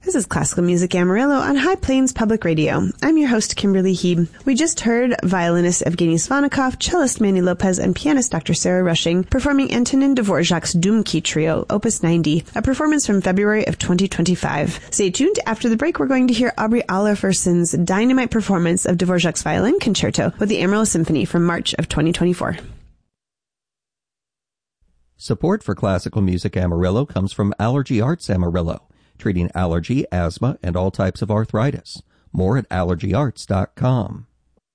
This is Classical Music Amarillo on High Plains Public Radio. I'm your host, Kimberly Heeb. We just heard violinist Evgeny Svannikov, cellist Manny Lopez, and pianist Dr. Sarah Rushing performing Antonin Dvorak's Dumki Trio, Opus 90, a performance from February of 2025. Stay tuned. After the break, we're going to hear Aubrey Oliverson's dynamite performance of Dvorak's Violin Concerto with the Amarillo Symphony from March of 2024. Support for Classical Music Amarillo comes from Allergy Arts Amarillo, treating allergy, asthma, and all types of arthritis. More at allergyarts.com.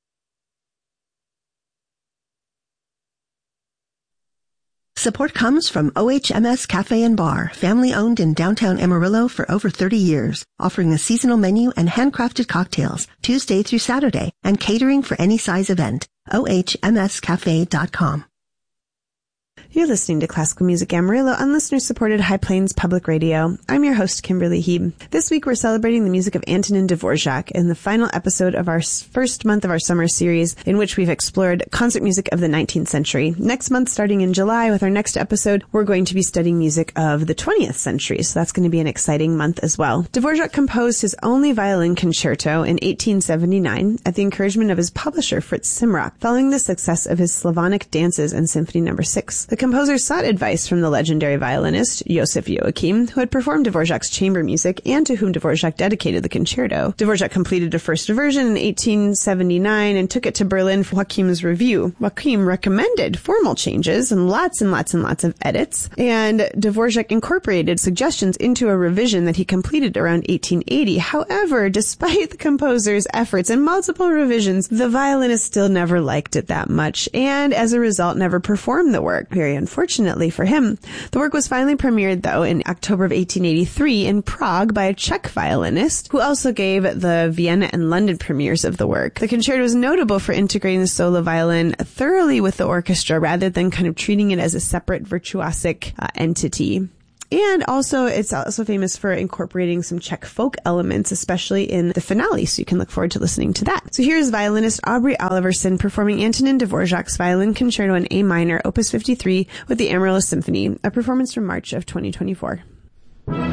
Support comes from OHMS Cafe and Bar, family-owned in downtown Amarillo for over 30 years, offering a seasonal menu and handcrafted cocktails, Tuesday through Saturday, and catering for any size event. OHMScafe.com. You're listening to Classical Music Amarillo on listener-supported High Plains Public Radio. I'm your host, Kimberly Heeb. This week, we're celebrating the music of Antonin Dvorak in the final episode of our first month of our summer series, in which we've explored concert music of the 19th century. Next month, starting in July, with our next episode, we're going to be studying music of the 20th century, so that's going to be an exciting month as well. Dvorak composed his only violin concerto in 1879 at the encouragement of his publisher, Fritz Simrock, following the success of his Slavonic Dances and Symphony No. 6. The composer sought advice from the legendary violinist Joseph Joachim, who had performed Dvorak's chamber music and to whom Dvorak dedicated the concerto. Dvorak completed a first version in 1879 and took it to Berlin for Joachim's review. Joachim recommended formal changes and lots of edits, and Dvorak incorporated suggestions into a revision that he completed around 1880. However, despite the composer's efforts and multiple revisions, the violinist still never liked it that much, and as a result never performed the work. Very unfortunately for him. The work was finally premiered, though, in October of 1883 in Prague by a Czech violinist, who also gave the Vienna and London premieres of the work. The concerto was notable for integrating the solo violin thoroughly with the orchestra, rather than kind of treating it as a separate virtuosic entity. And also, it's also famous for incorporating some Czech folk elements, especially in the finale, so you can look forward to listening to that. So here's violinist Aubrey Oliverson performing Antonin Dvorak's Violin Concerto in A minor, Opus 53, with the Amarillo Symphony, a performance from March of 2024.